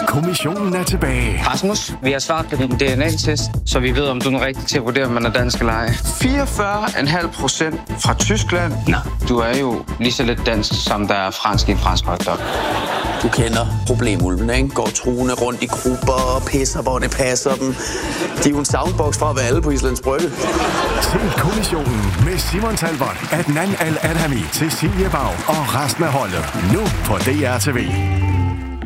Kommissionen er tilbage. Rasmus, vi har svaret på din DNA-test, så vi ved, om du er rigtig til at vurdere, om man er dansk eller ej. 44,5% fra Tyskland. Nå, du er jo lige så lidt dansk, som der er fransk i en fransk hotdog. Du kender problemulven, ikke? Går truende rundt i grupper og pisser, hvor det passer dem. De er jo en soundbox fra at være alle på Islands Brygge. Se Kommissionen med Simon Talbot, Adnan Al-Adhami, Cecilie Bau og resten af holdet. Nu på DR TV.